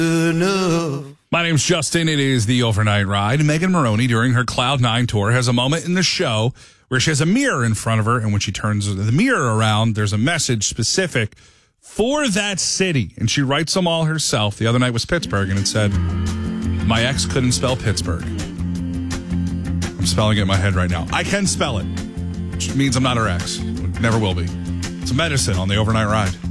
My name's Justin. It is the Overnight Ride. Megan Maroney, during her Cloud9 tour, has a moment in the show where she has a mirror in front of her, and when she turns the mirror around, there's a message specific for that city, and she writes them all herself. The other night was Pittsburgh, and it said, "My ex couldn't spell Pittsburgh." I'm spelling it in my head right now. I can spell it, which means I'm not her ex. Never will be. It's medicine on the Overnight Ride.